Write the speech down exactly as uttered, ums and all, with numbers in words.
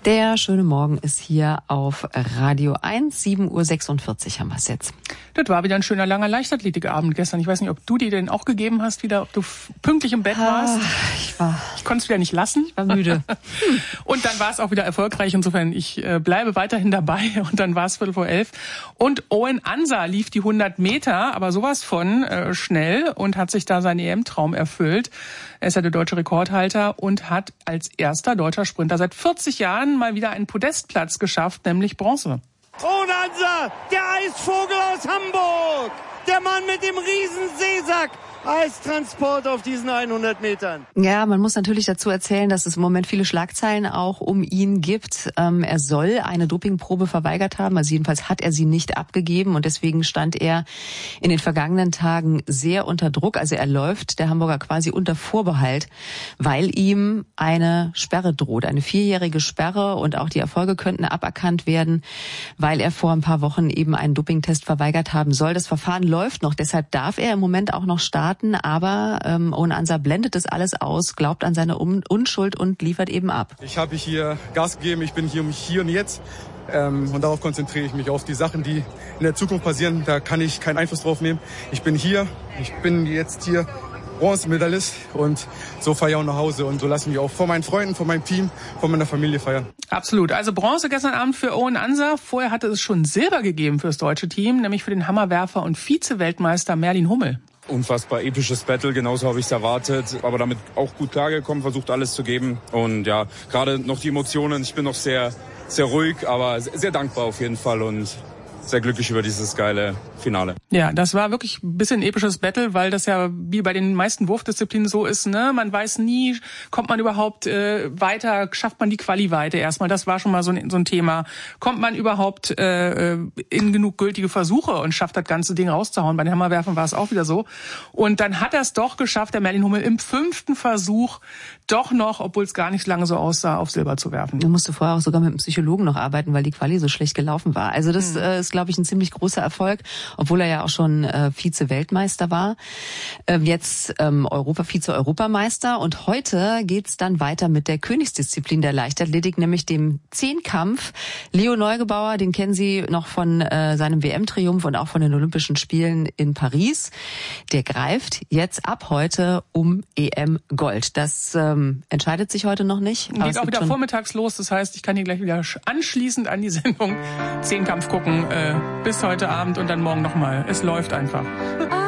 Der schöne Morgen ist hier auf Radio eins, sieben Uhr sechsundvierzig haben wir es jetzt. Das war wieder ein schöner, langer Leichtathletikabend gestern. Ich weiß nicht, ob du dir den auch gegeben hast, wieder, ob du pünktlich im Bett warst. Ah, ich war... Ich konnte es wieder nicht lassen. Ich war müde. Und dann war es auch wieder erfolgreich. Insofern, ich äh, bleibe weiterhin dabei. Und dann war es Viertel vor elf. Und Owen Ansa lief die hundert Meter, aber sowas von äh, schnell und hat sich da seinen E M-Traum erfüllt. Er ist ja der deutsche Rekordhalter und hat als erster deutscher Sprinter seit vierzig Jahren mal wieder einen Podestplatz geschafft, nämlich Bronze. Owen Ansa, der Eisvogel aus Hamburg, der Mann mit dem riesen Seesack. Eistransport auf diesen hundert Metern. Ja, man muss natürlich dazu erzählen, dass es im Moment viele Schlagzeilen auch um ihn gibt. Ähm, er soll eine Dopingprobe verweigert haben, also jedenfalls hat er sie nicht abgegeben und deswegen stand er in den vergangenen Tagen sehr unter Druck. Also er läuft, der Hamburger, quasi unter Vorbehalt, weil ihm eine Sperre droht, eine vierjährige Sperre, und auch die Erfolge könnten aberkannt werden, weil er vor ein paar Wochen eben einen Dopingtest verweigert haben soll. Das Verfahren läuft noch, deshalb darf er im Moment auch noch starten. Aber ähm, Owen Ansa blendet das alles aus, glaubt an seine Un- Unschuld und liefert eben ab. Ich habe hier Gas gegeben, ich bin hier um hier und jetzt ähm, und darauf konzentriere ich mich, auf die Sachen, die in der Zukunft passieren. Da kann ich keinen Einfluss drauf nehmen. Ich bin hier, ich bin jetzt hier Bronzemedaillist und so fahre ich auch nach Hause und so lassen wir auch vor meinen Freunden, vor meinem Team, vor meiner Familie feiern. Absolut. Also Bronze gestern Abend für Owen Ansa. Vorher hatte es schon Silber gegeben fürs deutsche Team, nämlich für den Hammerwerfer und Vize-Weltmeister Merlin Hummel. Unfassbar episches Battle, genauso habe ich es erwartet, aber damit auch gut klargekommen, versucht alles zu geben und ja, gerade noch die Emotionen, ich bin noch sehr, sehr ruhig, aber sehr dankbar auf jeden Fall und sehr glücklich über dieses geile Finale. Ja, das war wirklich ein bisschen ein episches Battle, weil das ja wie bei den meisten Wurfdisziplinen so ist, ne? Man weiß nie, kommt man überhaupt äh, weiter, schafft man die Quali weiter erstmal, das war schon mal so ein, so ein Thema. Kommt man überhaupt äh, in genug gültige Versuche und schafft das ganze Ding rauszuhauen? Bei den Hammerwerfen war es auch wieder so. Und dann hat er es doch geschafft, der Merlin Hummel, im fünften Versuch doch noch, obwohl es gar nicht lange so aussah, auf Silber zu werfen. Du musste vorher auch sogar mit einem Psychologen noch arbeiten, weil die Quali so schlecht gelaufen war. Also das mhm. äh, ist, glaube ich, ein ziemlich großer Erfolg, obwohl er ja auch schon äh, Vize-Weltmeister war. Äh, jetzt ähm, Europa, Vize-Europameister. Und heute geht's dann weiter mit der Königsdisziplin der Leichtathletik, nämlich dem Zehnkampf. Leo Neugebauer, den kennen Sie noch von äh, seinem W M-Triumph und auch von den Olympischen Spielen in Paris. Der greift jetzt ab heute um E M-Gold. Das ähm, entscheidet sich heute noch nicht. Geht auch wieder vormittags los. Das heißt, ich kann hier gleich wieder anschließend an die Sendung Zehnkampf gucken, äh, bis heute Abend und dann morgen nochmal. Es läuft einfach.